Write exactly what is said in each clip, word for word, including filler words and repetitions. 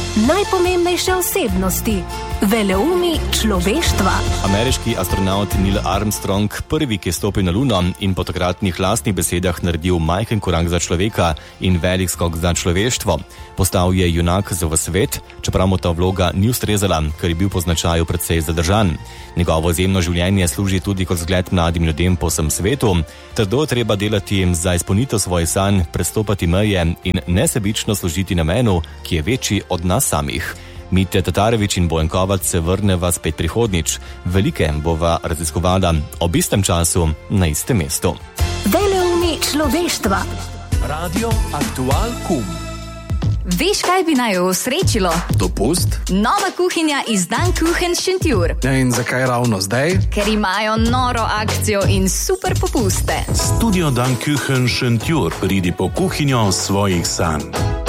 Najpomembnejše osebnosti, veleumi človeštva. Ameriški astronaut Neil Armstrong, prvi, ki je stopil na Luno in po takratnih lastnih besedah naredil majhen korak za človeka in velik skok za človeštvo. Postal je junak za ves svet, čeprav mu ta vloga ni ustrezala, ker je bil po značaju precej zadržan. Njegovo izjemno življenje služi tudi kot zgled mladim ljudem po vsem svetu. Trdo treba delati za izpolnitev svojih sanj, prestopati meje in nesebično služiti namenu, ki je večji od nas samih. Mitja Tatarević in Bojan Kovac se vrneva spet prihodnič. Velike bova raziskovala ob istem času na istem mestu. Veleumi človeštva. Radio Aktual Kum. Veš, kaj bi naj osrečilo? Dopust? Nova kuhinja iz Dan Kuchen Šentjur. Ja, in zakaj ravno zdaj? Ker imajo noro akcijo in super popuste. Studio Dan Kuchen Šentjur, pridi po kuhinjo svojih sanj.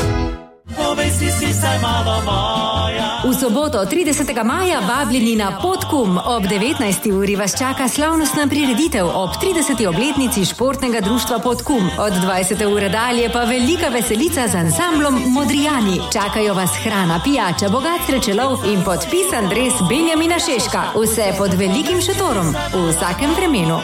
V soboto tridesetega maja vabljeni na Podkum. Ob devetnajsti uri vas čaka slavnostna prireditev ob trideseti obletnici športnega društva Podkum. Od dvajsete ure dalje pa velika veselica z ansamblom Modrijani. Čakajo vas hrana, pijača, bogat srečelov in podpisan dres Benjamina Šeška. Vse pod velikim šotorom v vsakem vremenu.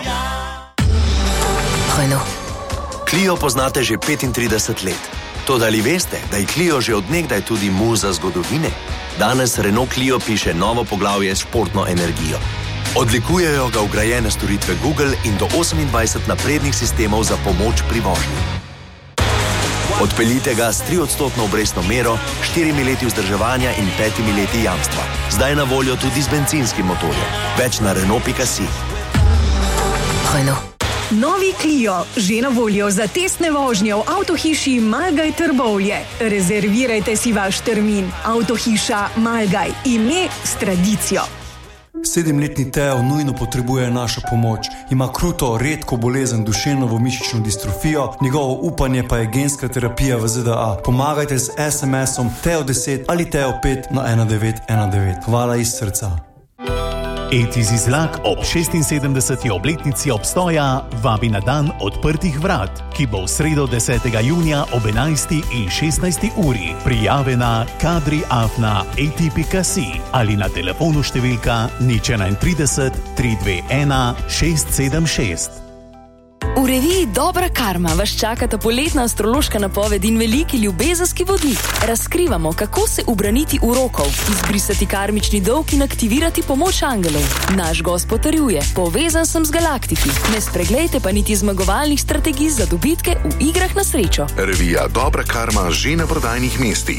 Clio poznate že petintrideset let. Toda ali veste, da je Clio že od nekdaj tudi muza zgodovine? Danes Renault Clio piše novo poglavje s športno energijo. Odlikujejo ga vgrajene storitve Google in do osemindvajset naprednih sistemov za pomoč pri vožnji. Odpeljite ga s triodstotno obrestno mero, štirimi leti vzdrževanja in petimi leti jamstva. Zdaj na voljo tudi z bencinskim motorjem. Več na Renault pika si. Renault. Novi Clio, že na voljo za testne vožnje v avtohiši Malgaj Trbovlje. Rezervirajte si vaš termin. Avtohiša Malgaj, ime s tradicijo. Sedemletni Teo nujno potrebuje našo pomoč. Ima kruto, redko bolezen duševno mišično distrofijo, njegovo upanje pa je genska terapija v Z D A. Pomagajte z es em esom Teo deset ali Teo pet na ena devet ena devet. Hvala iz srca. Etis Izlak ob šestinsedemdeseti obletnici obstoja vabi na dan odprtih vrat, ki bo v sredo desetega junija ob enajsti in šestnajsti uri. Prijave na kadri afna eti pika si ali na telefonu številka nič enaintrideset tri dve ena šest sedem šest. V reviji Dobra karma vas čakata poletna astrološka napoved in veliki ljubezenski vodnik. Razkrivamo, kako se ubraniti urokov, izbrisati karmični dolg in aktivirati pomoč angelov. Naš gost potrjuje, povezan sem z galaktiki. Ne spreglejte pa niti zmagovalnih strategij za dobitke v igrah na srečo. Revija Dobra karma že na prodajnih mestih.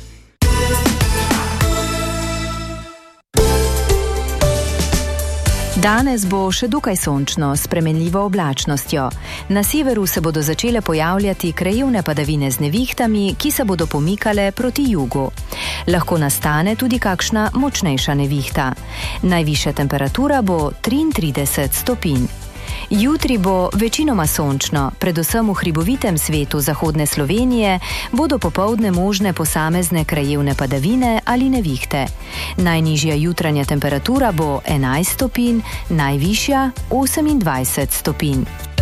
Danes bo še dokaj sončno, s spremenljivo oblačnostjo. Na severu se bodo začele pojavljati krajevne padavine z nevihtami, ki se bodo pomikale proti jugu. Lahko nastane tudi kakšna močnejša nevihta. Najvišja temperatura bo triintrideset stopinj. Jutri bo večinoma sončno, predvsem v hribovitem svetu zahodne Slovenije bodo popoldne možne posamezne krajevne padavine ali nevihte. Najnižja jutranja temperatura bo enajst stopinj, najvišja osemindvajset stopinj.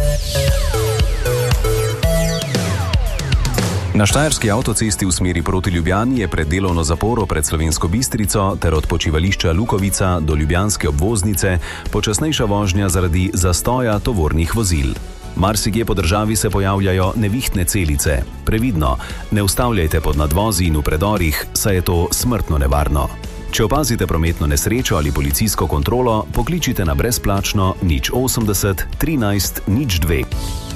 Na štajerski avtocesti v smeri proti Ljubljani je pred delovno zaporo pred Slovensko Bistrico ter od počivališča Lukovica do ljubljanske obvoznice počasnejša vožnja zaradi zastoja tovornih vozil. Marsikje po državi se pojavljajo nevihtne celice. Previdno, ne ustavljajte pod nadvozi in v predorih, saj je to smrtno nevarno. Če opazite prometno nesrečo ali policijsko kontrolo, pokličite na brezplačno nič osemdeset trinajst nič dve.